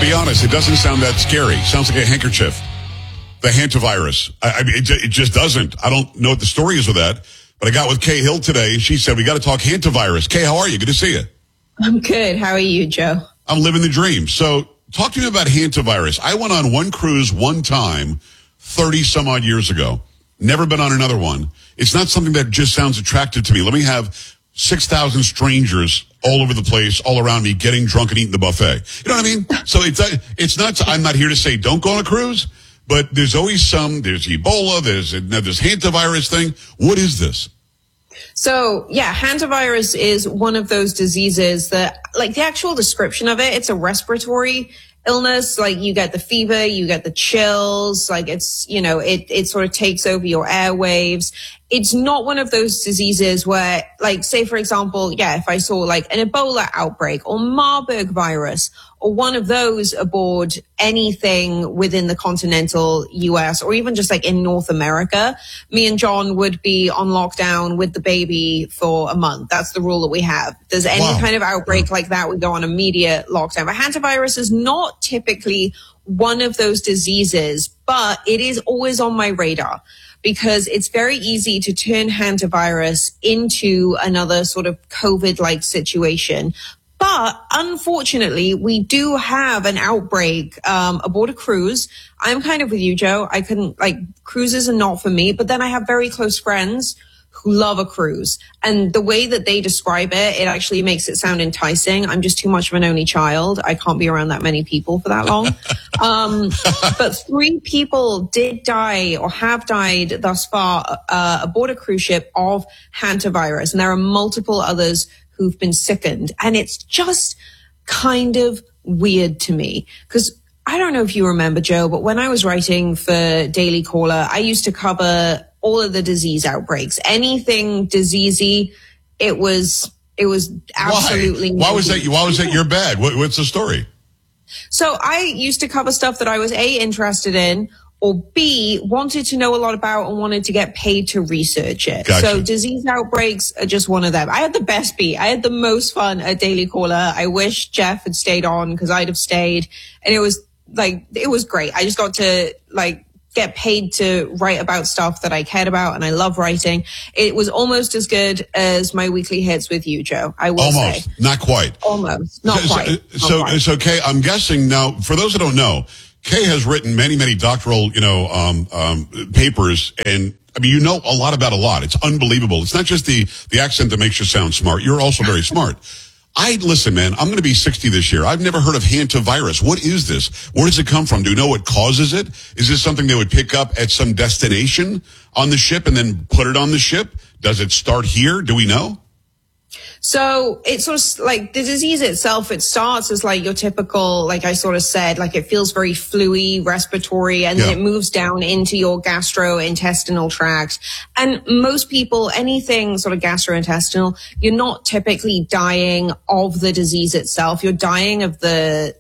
I'll be honest, it doesn't sound that scary. Sounds like a handkerchief. The hantavirus. I mean, it just doesn't. I don't know what the story is with that, but I got with Kay Hill today. She said, we got to talk hantavirus. Kay, how are you? Good to see you. I'm good. How are you, Joe? I'm living the dream. So talk to me about hantavirus. I went on one cruise one time 30 some odd years ago. Never been on another one. It's not something that just sounds attractive to me. Let me have 6,000 strangers all over the place, all around me, getting drunk and eating the buffet. You know what I mean? So it's not, I'm not here to say don't go on a cruise, but there's always there's Ebola, there's this hantavirus thing. What is this? So, yeah, hantavirus is one of those diseases that, like the actual description of it, it's a respiratory illness. Like you get the fever, you get the chills, like it's, it sort of takes over your airwaves. It's not one of those diseases where, like, say, for example, if I saw like an Ebola outbreak or Marburg virus or one of those aboard anything within the continental US or even just like in North America, me and John would be on lockdown with the baby for a month. That's the rule that we have. If there's any kind of outbreak like that, we go on immediate lockdown. But hantavirus is not typically one of those diseases, but it is always on my radar, because it's very easy to turn hantavirus into another sort of COVID-like situation. But unfortunately, we do have an outbreak aboard a cruise. I'm kind of with you, Joe. Cruises are not for me, but then I have very close friends who love a cruise. And the way that they describe it, it actually makes it sound enticing. I'm just too much of an only child. I can't be around that many people for that long. But 3 people did die or have died thus far aboard a cruise ship of hantavirus. And there are multiple others who've been sickened. And it's just kind of weird to me, because I don't know if you remember, Joe, but when I was writing for Daily Caller, I used to cover all of the disease outbreaks. Anything diseasey, it was absolutely. Why was that your bag? What's the story? So I used to cover stuff that I was A, interested in, or B, wanted to know a lot about and wanted to get paid to research it. Gotcha. So disease outbreaks are just one of them. I had the best beat. I had the most fun at Daily Caller. I wish Jeff had stayed on, because I'd have stayed. And it was great. I just got to get paid to write about stuff that I cared about, and I love writing. It was almost as good as my weekly hits with you, Joe. I will almost, say. not quite. Almost, not quite. So Kay, I'm guessing now, for those that don't know, Kay has written many, many doctoral, papers, and I mean, you know a lot about a lot. It's unbelievable. It's not just the accent that makes you sound smart. You're also very smart. Listen, man, I'm going to be 60 this year. I've never heard of hantavirus. What is this? Where does it come from? Do you know what causes it? Is this something they would pick up at some destination on the ship and then put it on the ship? Does it start here? Do we know? So it's sort of like the disease itself, it starts as like your typical, like I sort of said, like it feels very fluey, respiratory, and then it moves down into your gastrointestinal tract. And most people, anything sort of gastrointestinal, you're not typically dying of the disease itself. You're dying of the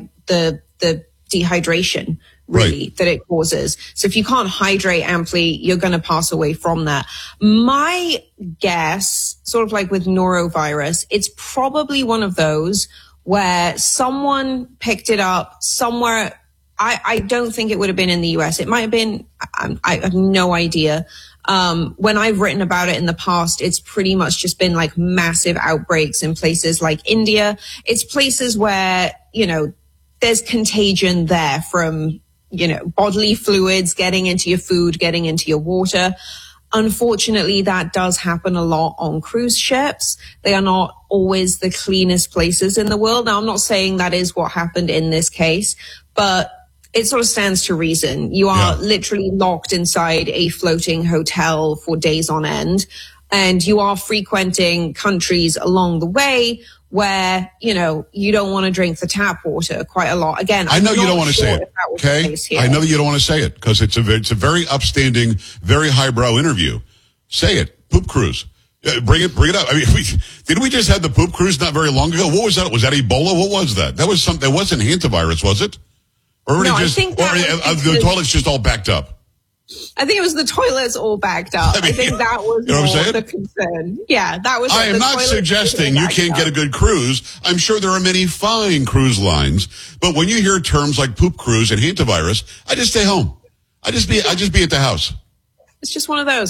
dehydration, really, that it causes. So if you can't hydrate amply, you're going to pass away from that. My guess, sort of like with norovirus, it's probably one of those where someone picked it up somewhere. I don't think it would have been in the US. It might have been, I have no idea. When I've written about it in the past, it's pretty much just been like massive outbreaks in places like India. It's places where, there's contagion there from, bodily fluids getting into your food, getting into your water. Unfortunately, that does happen a lot on cruise ships. They are not always the cleanest places in the world. Now, I'm not saying that is what happened in this case, but it sort of stands to reason. You are literally locked inside a floating hotel for days on end, and you are frequenting countries along the way where, you don't want to drink the tap water quite a lot. Again, I know you don't want to say it, okay? I know that you don't want to say it because it's a very upstanding, very highbrow interview. Say it. Poop cruise. Bring it up. I mean, didn't we just have the poop cruise not very long ago? What was that? Was that Ebola? What was that? That was something. That wasn't hantavirus, was it? Or no, I think that the toilet's just all backed up. I think it was the toilets all backed up. I think that was more the concern. Yeah, that was. I am not suggesting you can't get a good cruise. I'm sure there are many fine cruise lines, but when you hear terms like poop cruise and hantavirus, I just stay home. I just be at the house. It's just one of those.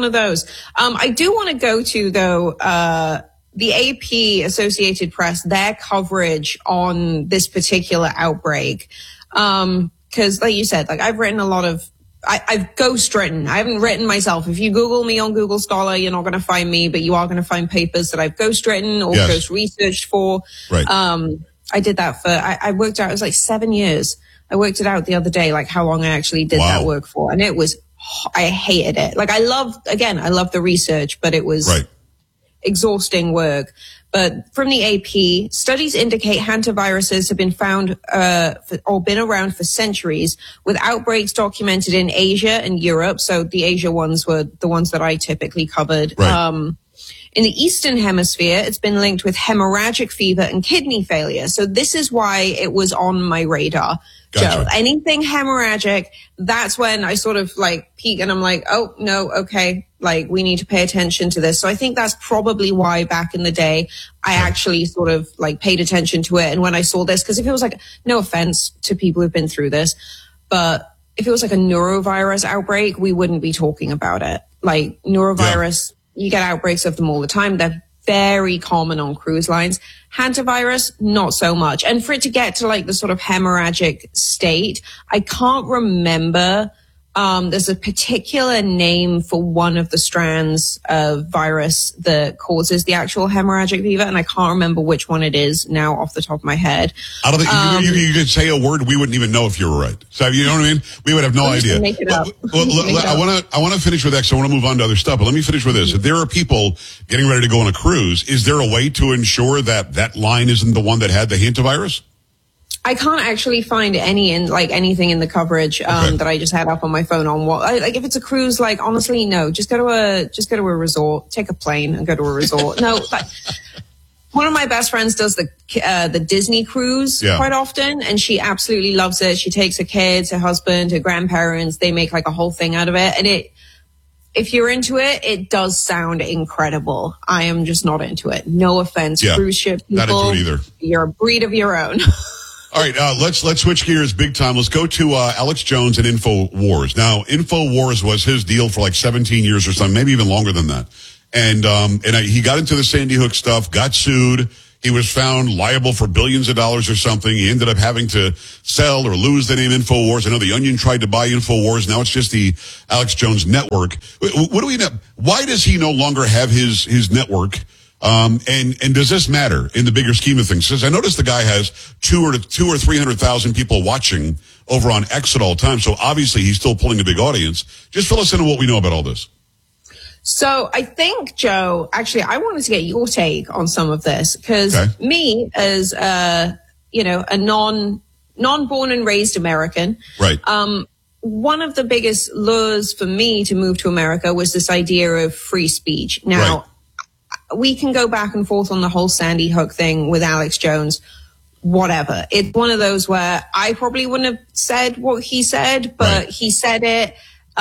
I do want to go to, though, the AP, Associated Press, their coverage on this particular outbreak. Because like you said, like I've written a lot of, I've ghostwritten. I haven't written myself. If you Google me on Google Scholar, you're not going to find me, but you are going to find papers that I've ghostwritten or ghost researched for. Right. I did that for, I worked out, it was like 7 years. I worked it out the other day, like how long I actually did that work for. And it was, I hated it. Like I love the research, but it was exhausting work. But from the AP, studies indicate hantaviruses have been found or been around for centuries, with outbreaks documented in Asia and Europe. So the Asia ones were the ones that I typically covered. Right. In the Eastern Hemisphere, it's been linked with hemorrhagic fever and kidney failure. So this is why it was on my radar. Gotcha. Joe, anything hemorrhagic, that's when I sort of like peek and I'm like, oh, no, okay, like we need to pay attention to this. So I think that's probably why back in the day, I actually sort of like paid attention to it. And when I saw this, because if it was like, no offense to people who've been through this, but if it was like a neurovirus outbreak, we wouldn't be talking about it. Like neurovirus, you get outbreaks of them all the time. They're very common on cruise lines. Hantavirus, not so much. And for it to get to like the sort of hemorrhagic state, I can't remember. There's a particular name for one of the strands of virus that causes the actual hemorrhagic fever, and I can't remember which one it is now off the top of my head. I don't think you could say a word we wouldn't even know if you were right. So you know what I mean? We would have no idea. Make it up. I want to finish with X. I want to move on to other stuff, but let me finish with this. If there are people getting ready to go on a cruise, is there a way to ensure that that line isn't the one that had the hantavirus? I can't actually find anything in the coverage that I just had up on my phone on what like if it's a cruise, like honestly, no, just go to a resort, take a plane and go to a resort. No, one of my best friends does the Disney cruise quite often, and she absolutely loves it. She takes her kids, her husband, her grandparents. They make like a whole thing out of it, and if you're into it, it does sound incredible. I am just not into it. No offense, cruise ship people. Not into it either. You're a breed of your own. All right, let's switch gears big time. Let's go to Alex Jones and InfoWars. Now, InfoWars was his deal for like 17 years or something, maybe even longer than that. And he got into the Sandy Hook stuff, got sued. He was found liable for billions of dollars or something. He ended up having to sell or lose the name InfoWars. I know the Onion tried to buy InfoWars. Now it's just the Alex Jones network. What do we know? Why does he no longer have his network? And does this matter in the bigger scheme of things? Because I noticed the guy has 200,000 or 300,000 people watching over on X at all times. So obviously he's still pulling a big audience. Just fill us in on what we know about all this. So I think, Joe, actually, I wanted to get your take on some of this because me as, a non-born and raised American, right. One of the biggest lures for me to move to America was this idea of free speech. Now, we can go back and forth on the whole Sandy Hook thing with Alex Jones, whatever. It's one of those where I probably wouldn't have said what he said, but he said it.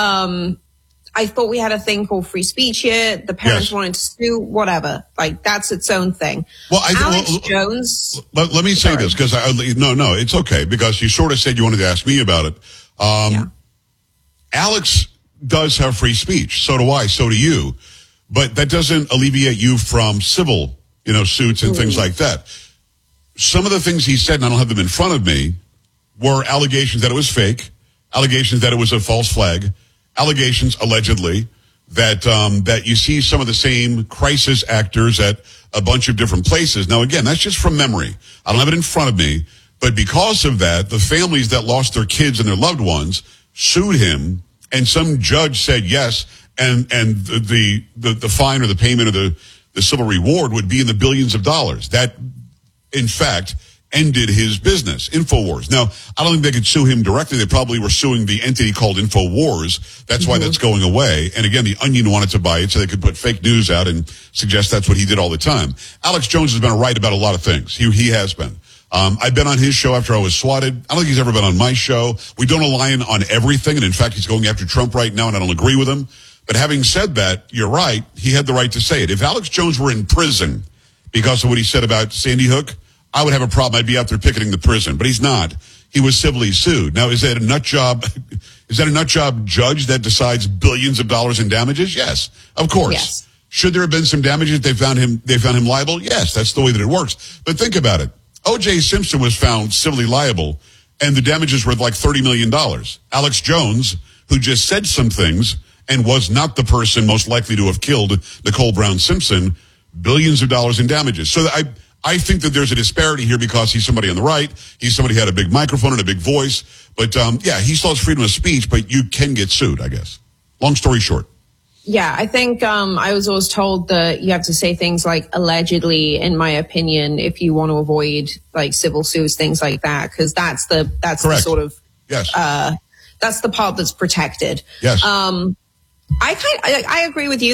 I thought we had a thing called free speech here. The parents wanted to sue, whatever. Like, that's its own thing. Well, Alex Jones. Let me say this, because no, it's okay, because you sort of said you wanted to ask me about it. Alex does have free speech. So do I. So do you. But that doesn't alleviate you from civil, suits and things like that. Some of the things he said, and I don't have them in front of me, were allegations that it was fake, allegations that it was a false flag, allegations, allegedly, that you see some of the same crisis actors at a bunch of different places. Now, again, that's just from memory. I don't have it in front of me. But because of that, the families that lost their kids and their loved ones sued him, and some judge said yes, and the fine or the payment or the civil reward would be in the billions of dollars. That, in fact, ended his business, InfoWars. Now, I don't think they could sue him directly. They probably were suing the entity called InfoWars. That's why that's going away. And again, the Onion wanted to buy it so they could put fake news out and suggest that's what he did all the time. Alex Jones has been right about a lot of things. He has been. I've been on his show after I was swatted. I don't think he's ever been on my show. We don't align on everything, and in fact, he's going after Trump right now, and I don't agree with him. But having said that, you're right. He had the right to say it. If Alex Jones were in prison because of what he said about Sandy Hook, I would have a problem. I'd be out there picketing the prison. But he's not. He was civilly sued. Now, is that a nut job? Is that a nut job judge that decides billions of dollars in damages? Yes, of course. Yes. Should there have been some damages? They found him liable? Yes, that's the way that it works. But think about it. O.J. Simpson was found civilly liable, and the damages were like $30 million. Alex Jones, who just said some things and was not the person most likely to have killed Nicole Brown Simpson, billions of dollars in damages. So I think that there's a disparity here because he's somebody on the right. He's somebody who had a big microphone and a big voice. But, yeah, he still has freedom of speech, but you can get sued, I guess. Long story short. Yeah, I think I was always told that you have to say things like allegedly, in my opinion, if you want to avoid like civil suits, things like that, because that's the sort of yes. That's the part that's protected. Yes. I agree with you.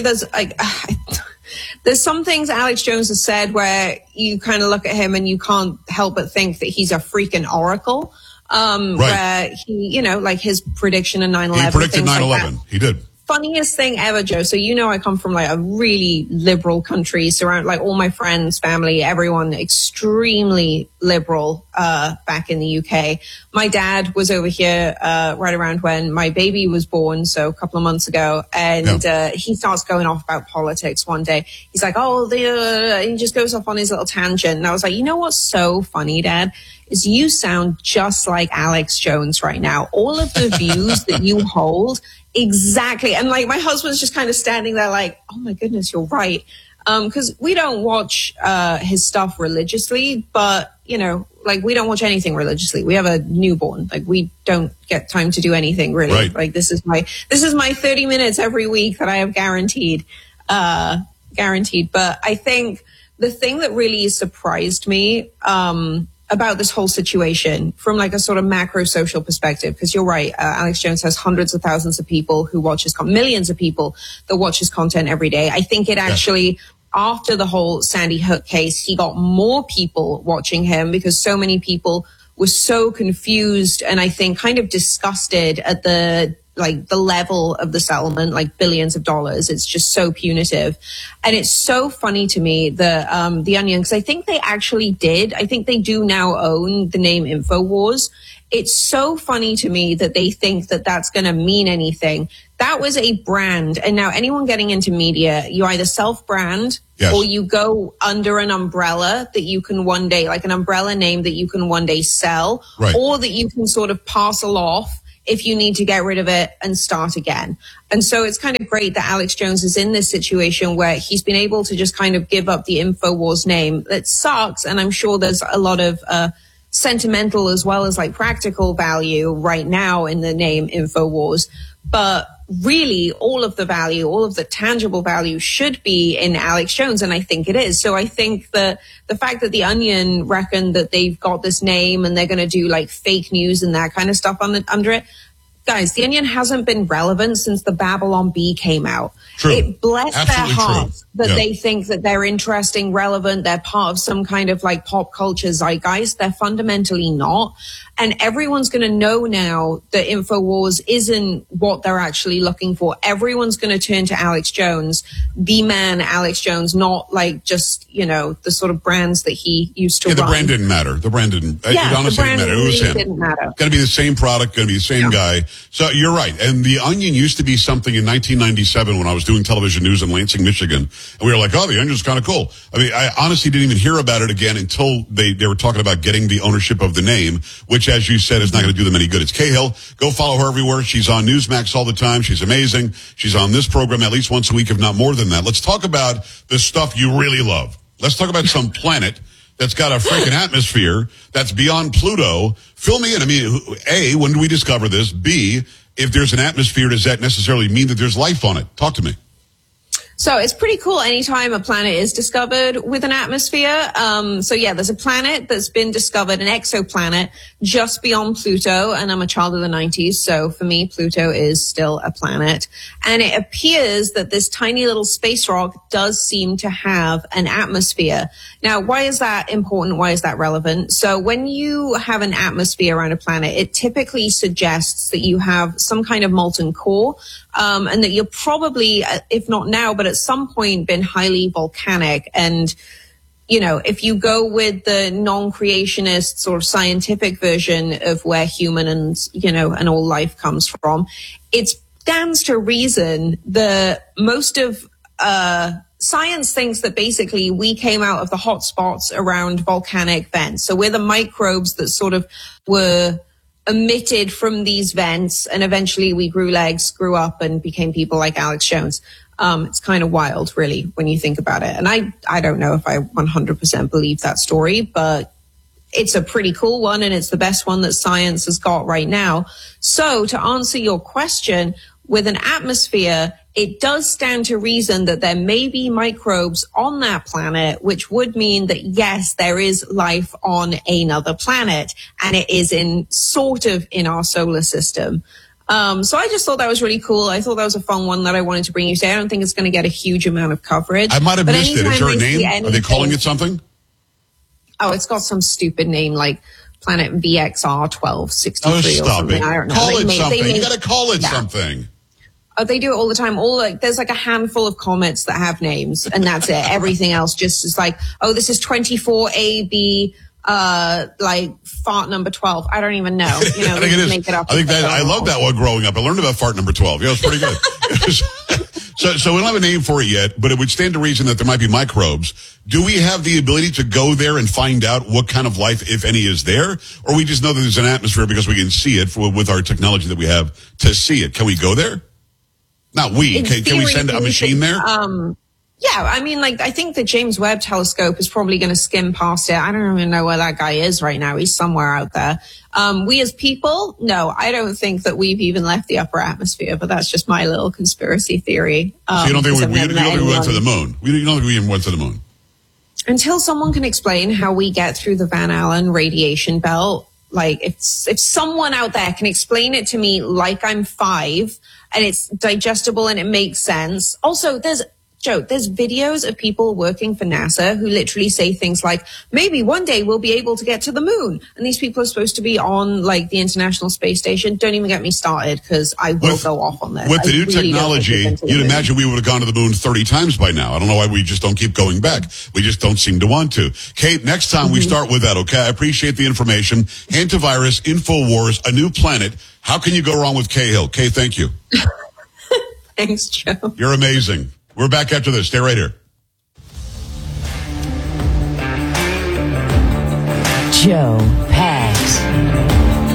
There's some things Alex Jones has said where you kind of look at him and you can't help but think that he's a freaking oracle. Right. Where he, like his prediction of 9/11. He predicted 9/11. Like he did. Funniest thing ever, Joe. So I come from like a really liberal country, surround like all my friends, family, everyone extremely liberal back in the UK. My dad was over here right around when my baby was born, so a couple of months ago, and he starts going off about politics one day. He's like, he just goes off on his little tangent, and I was like, you know what's so funny, Dad? Is you sound just like Alex Jones right now. All of the views that you hold. Exactly. And like my husband's just kind of standing there like, oh my goodness, you're right. Cause we don't watch, his stuff religiously, but like we don't watch anything religiously. We have a newborn. Like we don't get time to do anything really. Right. Like this is my 30 minutes every week that I have guaranteed. But I think the thing that really surprised me, about this whole situation from like a sort of macro social perspective, because you're right, Alex Jones has hundreds of thousands of people who watch his millions of people that watch his content every day. I think it actually, after the whole Sandy Hook case, he got more people watching him because so many people were so confused and I think kind of disgusted at the level of the settlement, like billions of dollars. It's just so punitive. And it's so funny to me, the Onion, because I think they do now own the name InfoWars. It's so funny to me that they think that that's going to mean anything. That was a brand. And now anyone getting into media, you either self-brand or you go under an umbrella that you can one day, like an umbrella name that you can one day sell, or that you can sort of parcel off if you need to get rid of it and start again. And so it's kind of great that Alex Jones is in this situation where he's been able to just kind of give up the InfoWars name. It sucks. And I'm sure there's a lot of sentimental as well as like practical value right now in the name InfoWars. But really all of the tangible value should be in Alex Jones. And I think it is. So I think that the fact that the Onion reckon that they've got this name and they're going to do like fake news and that kind of stuff under it. Guys, the Onion hasn't been relevant since the Babylon Bee came out. True. It bless Absolutely their hearts true. that they think that they're interesting, relevant, they're part of some kind of like pop culture zeitgeist. They're fundamentally not. And everyone's going to know now that InfoWars isn't what they're actually looking for. Everyone's going to turn to Alex Jones, the man Alex Jones, not like just, the sort of brands that he used to run. The brand didn't matter. The brand didn't. It honestly didn't matter. It was him. Didn't matter. Going to be the same product, going to be the same guy. So you're right. And the Onion used to be something in 1997 when I was doing television news in Lansing, Michigan. And we were like, oh, the Onion's kind of cool. I mean, I honestly didn't even hear about it again until they were talking about getting the ownership of the name, which, as you said, is not going to do them any good. It's Cahill. Go follow her everywhere. She's on Newsmax all the time. She's amazing. She's on this program at least once a week, if not more than that. Let's talk about the stuff you really love. Let's talk about some planet that's got a freaking atmosphere that's beyond Pluto. Fill me in. I mean, A, when do we discover this? B, if there's an atmosphere, does that necessarily mean that there's life on it? Talk to me. So it's pretty cool anytime a planet is discovered with an atmosphere. So yeah, there's a planet that's been discovered, an exoplanet just beyond Pluto. And I'm a child of the 90s. So for me, Pluto is still a planet. And it appears that this tiny little space rock does seem to have an atmosphere. Now, why is that important? Why is that relevant? So when you have an atmosphere around a planet, it typically suggests that you have some kind of molten core, and that you're probably, if not now, but at some point been highly volcanic. And, you know, if you go with the non-creationist sort of scientific version of where human and, you know, and all life comes from, it stands to reason that most of, science thinks that basically we came out of the hot spots around volcanic vents. So we're the microbes that sort of were emitted from these vents, and eventually we grew legs, grew up, and became people like Alex Jones. It's kind of wild, really, when you think about it. And I don't know if I 100% believe that story, but it's a pretty cool one, and it's the best one that science has got right now. So to answer your question, with an atmosphere, it does stand to reason that there may be microbes on that planet, which would mean that, yes, there is life on another planet, and it is in our solar system. So I just thought that was really cool. I thought that was a fun one that I wanted to bring you today. I don't think it's going to get a huge amount of coverage. I might have missed it. Is there a name? Are they calling it something? Oh, it's got some stupid name like Planet VXR 1263 or something. I don't know. Call it something. You got to call it something. Oh, they do it all the time. There's like a handful of comets that have names, and that's it. Everything else just is like, oh, this is 24AB, like fart number 12. I don't even know. You know, I think it is. Make it up. I think that I love that one growing up. I learned about fart number 12. Yeah, it's pretty good. So we don't have a name for it yet, but it would stand to reason that there might be microbes. Do we have the ability to go there and find out what kind of life, if any, is there? Or we just know that there's an atmosphere because we can see it with our technology that we have to see it? Can we go there? Not we. Can we send a machine there? Yeah, I mean, like, I think the James Webb Telescope is probably going to skim past it. I don't even know where that guy is right now. He's somewhere out there. We as people, no, I don't think that we've even left the upper atmosphere, but that's just my little conspiracy theory. So you don't think we went to the moon? You don't think we even went to the moon? Until someone can explain how we get through the Van Allen radiation belt, like, if someone out there can explain it to me like I'm 5 and it's digestible and it makes sense. Also, there's videos of people working for NASA who literally say things like, maybe one day we'll be able to get to the moon. And these people are supposed to be on, like, the International Space Station. Don't even get me started, because I will go off on this. With the new technology, you'd imagine we would have gone to the moon 30 times by now. I don't know why we just don't keep going back. We just don't seem to want to. Kate, next time we start with that, okay? I appreciate the information. Hantavirus, InfoWars, a new planet. How can you go wrong with Cahill? Kay, thank you. Thanks, Joe. You're amazing. We're back after this. Stay right here. Joe Pags.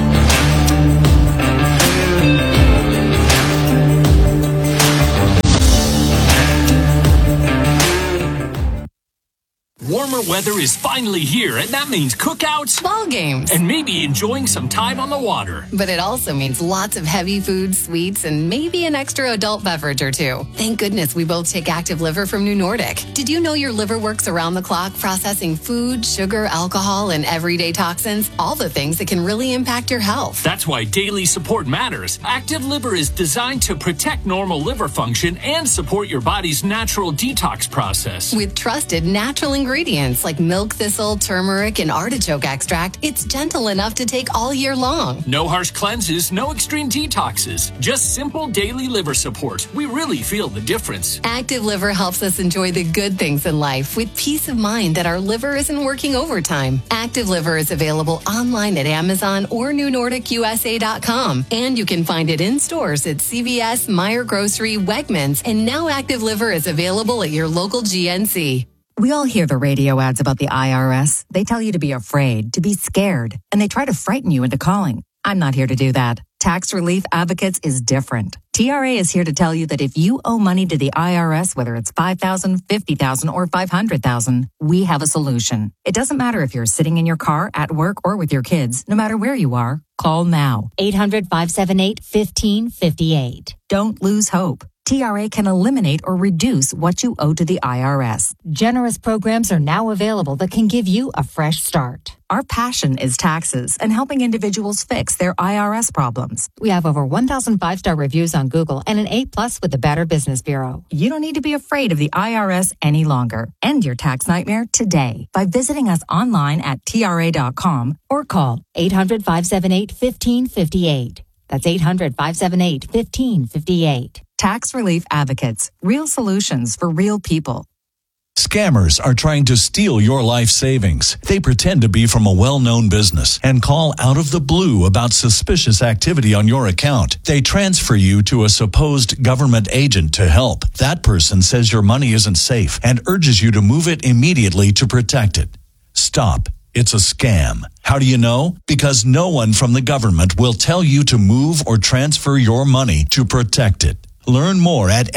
Warmer weather is finally here, and that means cookouts, ball games, and maybe enjoying some time on the water. But it also means lots of heavy foods, sweets, and maybe an extra adult beverage or two. Thank goodness we both take Active Liver from New Nordic. Did you know your liver works around the clock processing food, sugar, alcohol, and everyday toxins? All the things that can really impact your health. That's why daily support matters. Active Liver is designed to protect normal liver function and support your body's natural detox process. With trusted natural ingredients like milk thistle, turmeric, and artichoke extract, it's gentle enough to take all year long. No harsh cleanses, no extreme detoxes, just simple daily liver support. We really feel the difference. Active Liver helps us enjoy the good things in life with peace of mind that our liver isn't working overtime. Active Liver is available online at Amazon or NewNordicUSA.com, and you can find it in stores at CVS, Meijer Grocery, Wegmans, and now Active Liver is available at your local GNC. We all hear the radio ads about the IRS. They tell you to be afraid, to be scared, and they try to frighten you into calling. I'm not here to do that. Tax Relief Advocates is different. TRA is here to tell you that if you owe money to the IRS, whether it's $5,000, $50,000, or $500,000, we have a solution. It doesn't matter if you're sitting in your car, at work, or with your kids. No matter where you are, call now. 800-578-1558. Don't lose hope. TRA can eliminate or reduce what you owe to the IRS. Generous programs are now available that can give you a fresh start. Our passion is taxes and helping individuals fix their IRS problems. We have over 1,000 5-star reviews on Google and an A+ with the Better Business Bureau. You don't need to be afraid of the IRS any longer. End your tax nightmare today by visiting us online at TRA.com Or call 800-578-1558. That's 800-578-1558. Tax Relief Advocates. Real solutions for real people. Scammers are trying to steal your life savings. They pretend to be from a well-known business and call out of the blue about suspicious activity on your account. They transfer you to a supposed government agent to help. That person says your money isn't safe and urges you to move it immediately to protect it. Stop. It's a scam. How do you know? Because no one from the government will tell you to move or transfer your money to protect it. Learn more at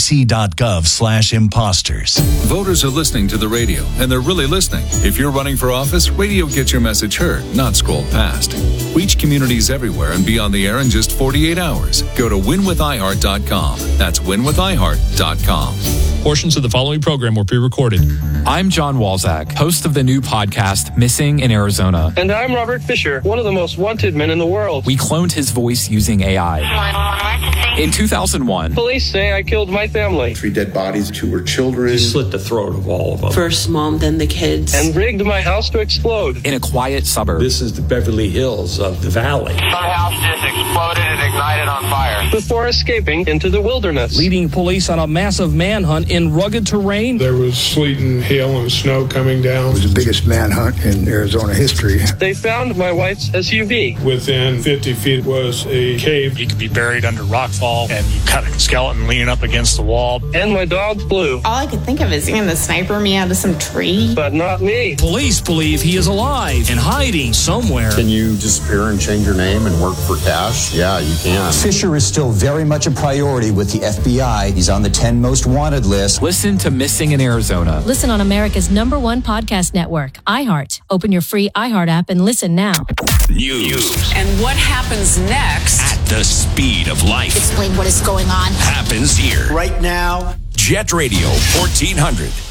ftc.gov/imposters. Voters are listening to the radio, and they're really listening. If you're running for office, radio gets your message heard, not scrolled past. Reach communities everywhere and be on the air in just 48 hours. Go to winwithiheart.com. That's winwithiheart.com. Portions of the following program were pre-recorded. I'm John Walzak, host of the new podcast, Missing in Arizona. And I'm Robert Fisher, one of the most wanted men in the world. We cloned his voice using AI. In 2001, police say I killed my family. 3 dead bodies, 2 were children. He slit the throat of all of them. First mom, then the kids. And rigged my house to explode. In a quiet suburb. This is the Beverly Hills of the valley. My house just exploded and ignited on fire. Before escaping into the wilderness. Leading police on a massive manhunt in rugged terrain. There was sleet and hail and snow coming down. It was the biggest manhunt in Arizona history. They found my wife's SUV. Within 50 feet was a cave. You could be buried under rockfall, and you got a skeleton leaning up against the wall. And my dog Blue. All I could think of is seeing the sniper me out of some tree. But not me. Police believe he is alive and hiding somewhere. Can you disappear and change your name and work for cash? Yeah, you can. Fisher is still very much a priority with the FBI. He's on the 10 most wanted list. Listen to Missing in Arizona. Listen on America's #1 podcast network, iHeart. Open your free iHeart app and listen now. News. And what happens next? At the speed of light. Explain what is going on. Happens here. Right now. Jet Radio 1400.